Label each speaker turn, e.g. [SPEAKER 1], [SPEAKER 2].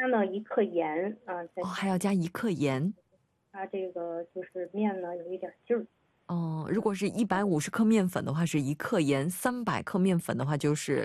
[SPEAKER 1] 加呢1克盐啊，再
[SPEAKER 2] 哦，
[SPEAKER 1] 加
[SPEAKER 2] 还要加1克盐。
[SPEAKER 1] 它这个就是面呢有一点劲儿。
[SPEAKER 2] 哦，如果是150克面粉的话是1克盐，300克面粉的话就是